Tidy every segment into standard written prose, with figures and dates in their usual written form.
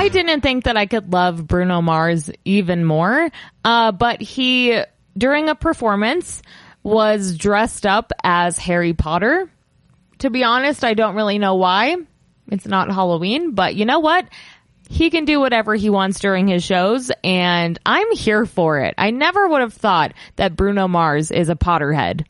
I didn't think that I could love Bruno Mars even more, but he, during a performance, was dressed up as Harry Potter. To be honest, I don't really know why. It's not Halloween, but you know what? He can do whatever he wants during his shows, and I'm here for it. I never would have thought that Bruno Mars is a Potterhead.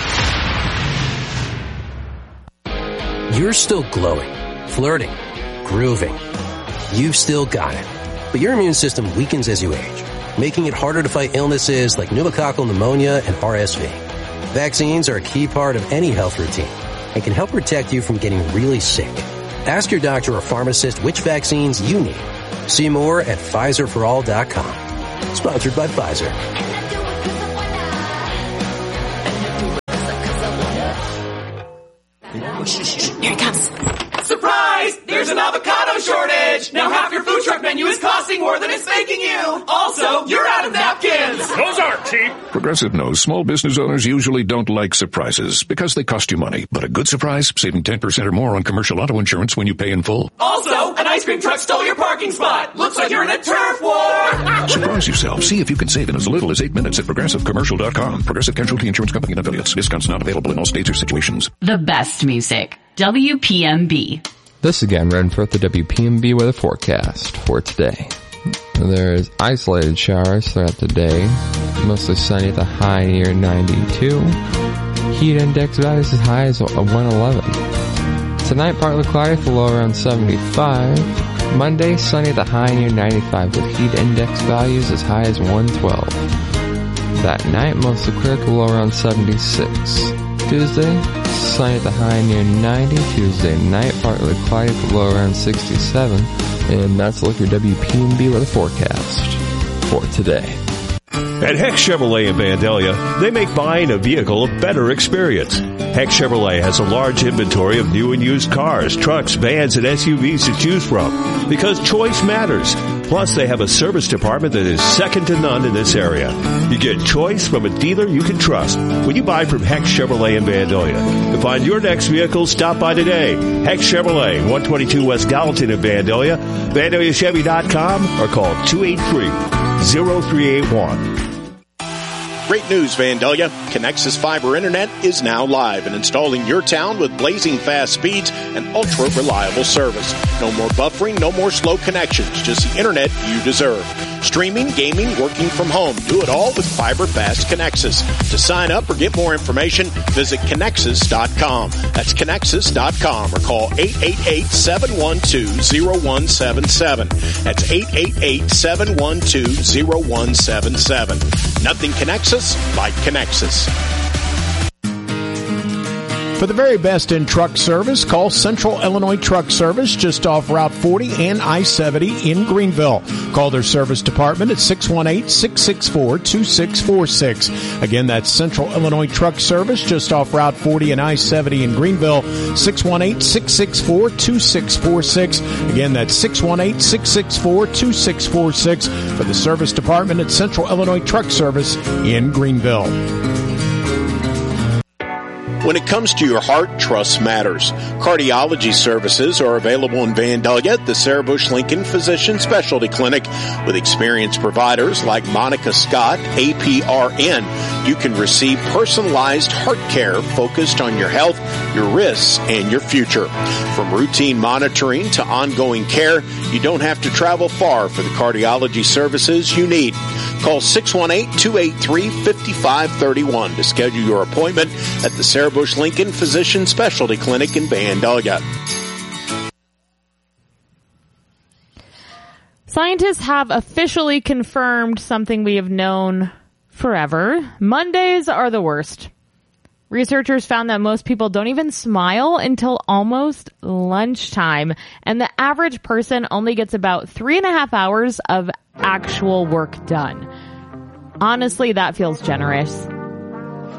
You're still glowing, flirting, grooving. You've still got it. But your immune system weakens as you age, making it harder to fight illnesses like pneumococcal pneumonia and RSV. Vaccines are a key part of any health routine and can help protect you from getting really sick. Ask your doctor or pharmacist which vaccines you need. See more at PfizerForAll.com. Sponsored by Pfizer. Here it comes. Surprise! There's an avocado shortage! Now half your food truck menu is costing more than it's making you! Also, you're out of napkins! Those aren't cheap! Progressive knows small business owners usually don't like surprises because they cost you money. But a good surprise, saving 10% or more on commercial auto insurance when you pay in full. Also, an ice cream truck stole your parking spot! Looks like you're in a turf war! Surprise yourself. See if you can save in as little as 8 minutes at ProgressiveCommercial.com. Progressive Casualty Insurance Company and affiliates. Discounts not available in all states or situations. The best music. WPMB. This again, read for the WPMB weather forecast for today. There's isolated showers throughout the day. Mostly sunny at the high near 92. Heat index values as high as 111. Tonight, partly cloudy with a low around 75. Monday, sunny at the high near 95 with heat index values as high as 112. That night, mostly clear with a low around 76. Tuesday, sunny at the high near 90. Tuesday night, partly cloudy with a low around 67. And that's a look at your WPMB weather forecast for today. At Heck Chevrolet in Vandalia, they make buying a vehicle a better experience. Heck Chevrolet has a large inventory of new and used cars, trucks, vans, and SUVs to choose from because choice matters. Plus, they have a service department that is second to none in this area. You get choice from a dealer you can trust when you buy from Heck Chevrolet in Vandalia. To find your next vehicle, stop by today. Heck Chevrolet, 122 West Gallatin in Vandalia, VandaliaChevy.com, or call 283-0381. Great news, Vandalia. Connexus Fiber Internet is now live and installing your town with blazing fast speeds and ultra-reliable service. No more buffering, no more slow connections, just the internet you deserve. Streaming, gaming, working from home. Do it all with Fiber Fast Connexus. To sign up or get more information, visit Connexus.com. That's Connexus.com or call 888-712-0177. That's 888-712-0177. Nothing connects us like Connexus. For the very best in truck service, call Central Illinois Truck Service just off Route 40 and I-70 in Greenville. Call their service department at 618-664-2646. Again, that's Central Illinois Truck Service just off Route 40 and I-70 in Greenville, 618-664-2646. Again, that's 618-664-2646 for the service department at Central Illinois Truck Service in Greenville. When it comes to your heart, trust matters. Cardiology services are available in Vandalia at the Sarah Bush Lincoln Physician Specialty Clinic with experienced providers like Monica Scott, APRN. You can receive personalized heart care focused on your health, your risks, and your future. From routine monitoring to ongoing care, you don't have to travel far for the cardiology services you need. Call 618-283-5531 to schedule your appointment at the Sarah Bush Lincoln Physician Specialty Clinic in Vandalia. Scientists have officially confirmed something we have known forever. Mondays are the worst. Researchers found that most people don't even smile until almost lunchtime, and the average person only gets about 3.5 hours of actual work done. Honestly, that feels generous.